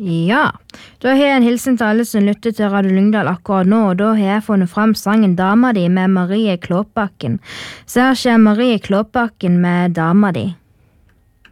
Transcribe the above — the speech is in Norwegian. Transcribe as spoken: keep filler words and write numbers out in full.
Ja, da har jeg en hilsen til alle som lytter til Radio Lyngdal akkurat nå, og da har jeg funnet frem sangen Dama di med Marie Klåbakken. Så her skjer Marie Klåbakken med Dama di.